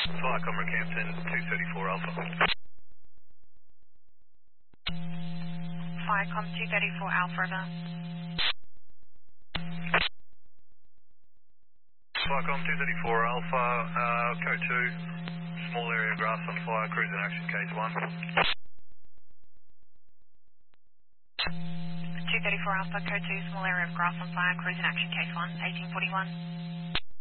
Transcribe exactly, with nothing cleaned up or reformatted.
Viacom Rockhampton, two thirty-four Alpha. Viacom two thirty-four Alpha River. Viacom two thirty-four Alpha, uh, code two, small area grass on fire, cruise in action, case one. two thirty-four Alpha, code two, small area of grass on fire, cruise in action, case one, eighteen forty-one.